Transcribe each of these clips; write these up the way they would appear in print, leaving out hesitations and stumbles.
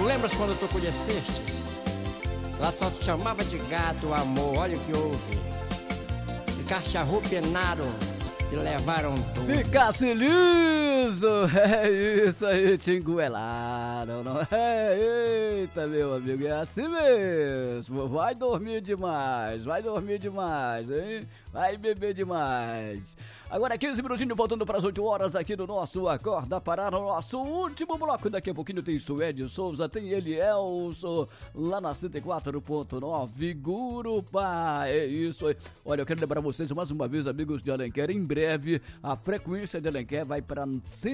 lembras quando tu conhecestes? Ela só te chamava de gato, amor, olha o que houve. Ficaste arrupenado e levaram tudo. Ficasse liso! É isso aí, te engoelaram, não é? Eita, meu amigo, é assim mesmo. Vai dormir demais, hein? Vai beber demais. Agora 15 minutinhos, voltando para as 8 horas aqui no nosso Acorda Pará, no nosso último bloco. Daqui a pouquinho tem Suede Souza, tem Elielson, lá na 104.9, Gurupá. É isso aí. Olha, eu quero lembrar vocês mais uma vez, amigos de Alenquer, em breve a frequência de Alenquer vai para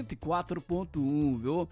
104.1, viu?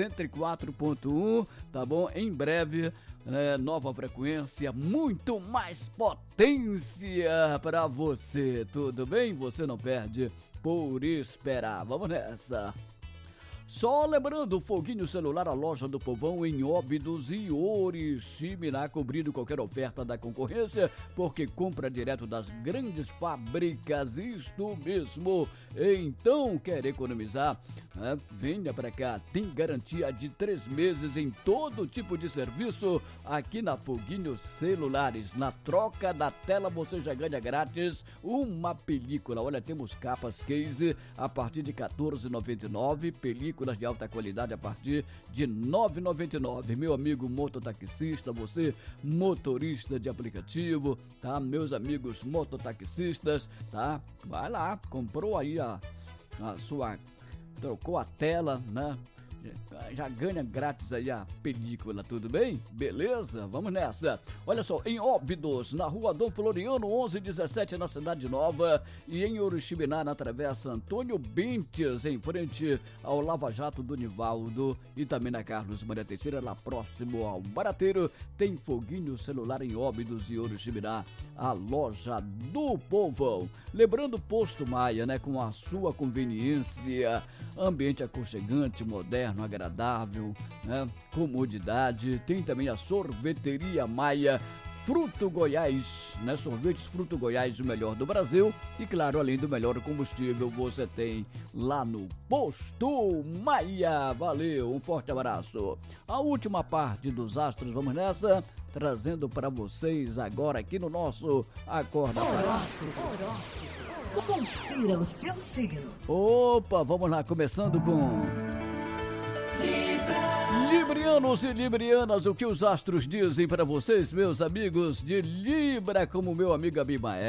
104.1, tá bom? Em breve, nova frequência, muito mais potência para você, tudo bem? Você não perde por esperar. Vamos nessa. Só lembrando, Foguinho Celular, a loja do povão em Óbidos e Oriximiná, cobrindo qualquer oferta da concorrência, porque compra direto das grandes fábricas, isto mesmo. Então, quer economizar? Venha pra cá, tem garantia de 3 meses em todo tipo de serviço aqui na Foguinho Celulares. Na troca da tela você já ganha grátis uma película. Olha, temos capas case a partir de R$ 14,99, películas de alta qualidade a partir de R$ 9,99. Meu amigo mototaxista, você motorista de aplicativo, tá? Meus amigos mototaxistas, tá? Vai lá, comprou aí a sua, trocou a tela, né? Já ganha grátis aí a película, tudo bem? Beleza? Vamos nessa. Olha só, em Óbidos, na rua Dom Floriano 1117, na Cidade Nova, e em Oriximiná, na Travessa Antônio Bentes, em frente ao Lava Jato do Nivaldo, e também na Carlos Maria Teixeira, lá próximo ao Barateiro, tem Foguinho Celular em Óbidos e Oriximiná, a loja do povão. Lembrando Posto Maia, né, com a sua conveniência, ambiente aconchegante, moderno, agradável, né? Comodidade. Tem também a Sorveteria Maia, Fruto Goiás, né? Sorvetes Fruto Goiás, o melhor do Brasil. E claro, além do melhor combustível, você tem lá no Posto Maia. Valeu, um forte abraço. A última parte dos astros, vamos nessa, trazendo para vocês agora aqui no nosso Acorda Pará. Confira o seu signo. Opa, vamos lá, começando com Librianos e Librianas, o que os astros dizem para vocês, meus amigos de Libra, como meu amigo Abimael.